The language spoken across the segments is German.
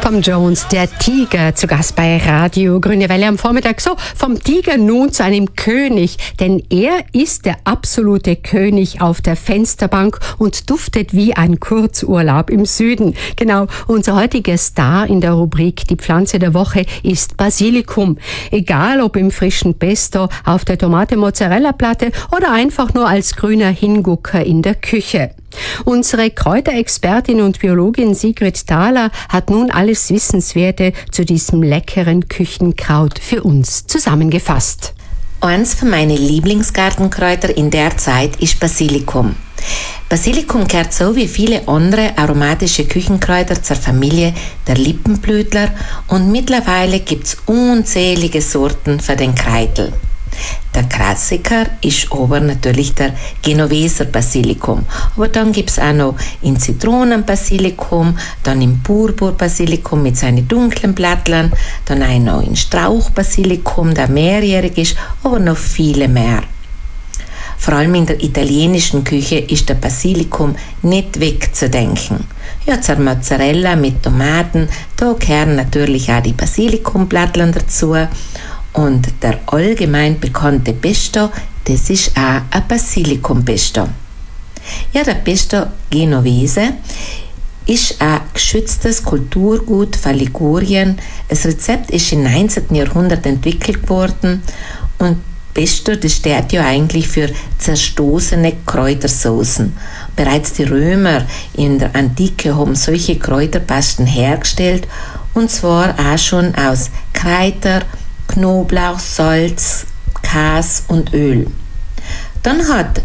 Tom Jones, der Tiger, zu Gast bei Radio Grüne Welle am Vormittag. So, vom Tiger nun zu einem König, denn er ist der absolute König auf der Fensterbank und duftet wie ein Kurzurlaub im Süden. Genau, unser heutiger Star in der Rubrik Die Pflanze der Woche ist Basilikum. Egal ob im frischen Pesto, auf der Tomate-Mozzarella-Platte oder einfach nur als grüner Hingucker in der Küche. Unsere Kräuterexpertin und Biologin Sigrid Thaler hat nun alles Wissenswerte zu diesem leckeren Küchenkraut für uns zusammengefasst. Eins von meinen Lieblingsgartenkräuter in der Zeit ist Basilikum. Basilikum gehört so wie viele andere aromatische Küchenkräuter zur Familie der Lippenblütler und mittlerweile gibt's unzählige Sorten für den Kreitel. Der Klassiker ist aber natürlich der Genoveser Basilikum. Aber dann gibt's auch noch in Zitronenbasilikum, dann im Purpurbasilikum mit seinen dunklen Blättern, dann auch noch in Strauchbasilikum, der mehrjährig ist, aber noch viele mehr. Vor allem in der italienischen Küche ist der Basilikum nicht wegzudenken. Ja, zur Mozzarella mit Tomaten, da gehören natürlich auch die Basilikumblättler dazu. Und der allgemein bekannte Pesto, das ist auch ein Basilikumpesto. Ja, der Pesto Genovese ist ein geschütztes Kulturgut von Ligurien. Das Rezept ist im 19. Jahrhundert entwickelt worden und Pesto, das steht ja eigentlich für zerstoßene Kräutersoßen. Bereits die Römer in der Antike haben solche Kräuterpasten hergestellt und zwar auch schon aus Kräuter, Knoblauch, Salz, Käse und Öl. Dann hat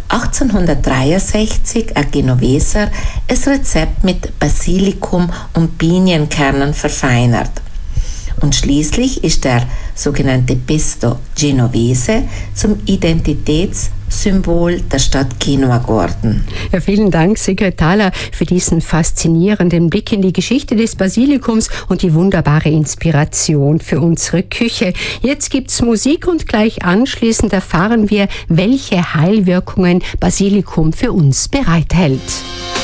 1863 ein Genoveser das Rezept mit Basilikum und Pinienkernen verfeinert. Und schließlich ist der sogenannte Pesto Genovese zum Identitätssymbol der Stadt Genua geworden. Ja, vielen Dank, Sigrid Thaler, für diesen faszinierenden Blick in die Geschichte des Basilikums und die wunderbare Inspiration für unsere Küche. Jetzt gibt's Musik und gleich anschließend erfahren wir, welche Heilwirkungen Basilikum für uns bereithält.